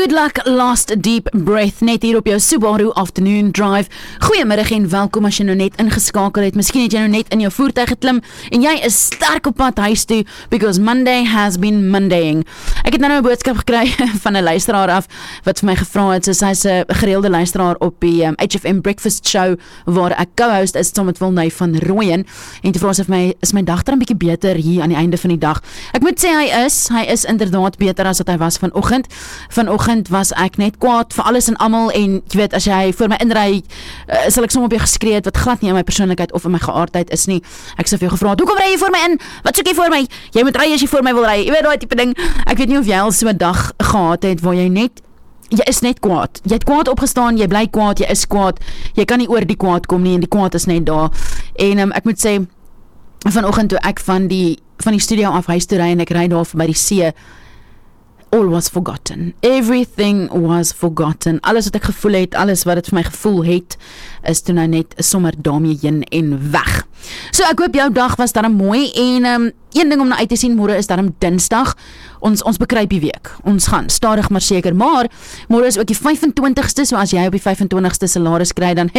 Good luck, last deep breath, net hier op jou Subaru Afternoon Drive. Goeiemiddag en welkom as jy nou net ingeskakel het. Miskien het jy nou net in jou voertuig geklim en jy is sterk op pad huis toe, because Monday has been Mondaying. Ek het nou 'n boodskap gekry van 'n luisteraar af, wat vir my gevra het, sy's 'n gereelde luisteraar op die HFM Breakfast Show, waar ek co-host is saam met Wilney van Rooyen, en toe vra sy vir my, is my dag dan 'n bietjie beter hier aan die einde van die dag? Ek moet sê hy is inderdaad beter as wat hy was vanoggend. Vanoggend was ek net kwaad vir alles en almal, en jy weet, as jy voor my inry, sal ek sommer op jou geskree het, wat glad nie in my persoonlikheid of in my geaardheid is nie. Ek sê vir jou gevra, hoekom ry jy voor my in? Wat soek jy voor my? Jy moet ry as jy voor my wil ry. Jy weet daai tipe ding. Ek weet nie of jy al so 'n dag gehad het waar jy is net kwaad. Jy het kwaad opgestaan, jy bly kwaad, jy is kwaad. Jy kan nie oor die kwaad kom nie, en die kwaad is net daar. En ek moet sê, vanoggend toe ek van die studio af huis toe ry, en ek ry daar by die see, all was forgotten. Everything was forgotten. Alles wat ek gevoel het, alles wat het vir my gevoel het, is toe nou net sommer daarmee heen en weg. So ek hoop jou dag was daarom mooi, en een ding om na uit te sien, môre is daarom Dinsdag, ons bekruip die week, ons gaan stadig maar seker, maar môre is ook die 25ste, so as jy op die 25ste salaris kry, dan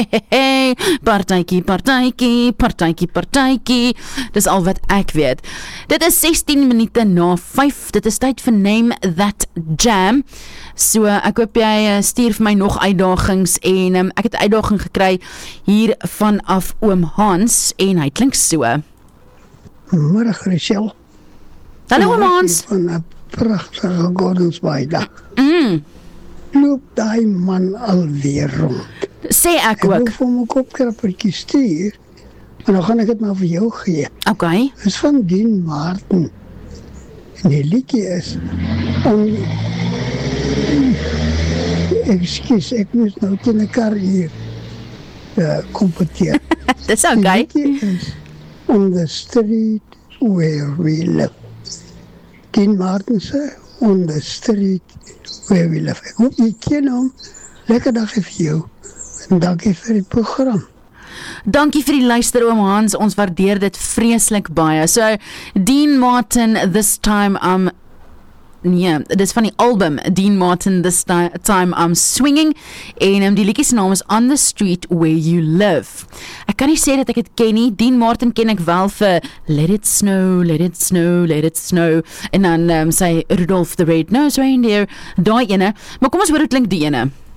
partytjie, dis al wat ek weet. Dit is 16 minute na 5, dit is tyd vir Name That Jam, so ek hoop jy stuur vir my nog uitdagings, en ek het 'n uitdaging gekry hier vanaf Oom Hans, en hy klink so. Goeiemôre, Richelle. Hallo Oom Hans. Van 'n pragtige Gordons Bay dag. Loop daai man alweer rond. Sê ek ook. Ek wil vir my kopkrappertjie stuur, maar nou gaan ek dit maar vir jou gee. Okay. Dit is van Dean Martin. En die liedjie is Ekskuus, ek moes nou teen 'n kar hier kompeteer. Dis okay. Die liedjie is On the Street Where We Live. Dean Martin sê, On the Street Where We Live. Ek hoop jy ken hom. Lekker dag vir jou, en dankie vir die program. Dankie vir die luister, Oom Hans, ons waardeer dit vreeslik baie. So, Dean Martin, This Time dit is van die album Dean Martin, This Time I'm Swinging, en die liedjie se naam is On the Street Where You Live. Ek kan nie sê dat ek het ken nie. Dean Martin ken ek wel vir Let It Snow, Let It Snow, Let It Snow, en dan sy Rudolph the Red-Nosed Reindeer, daai ene, maar kom ons hoor hoe klink die ene.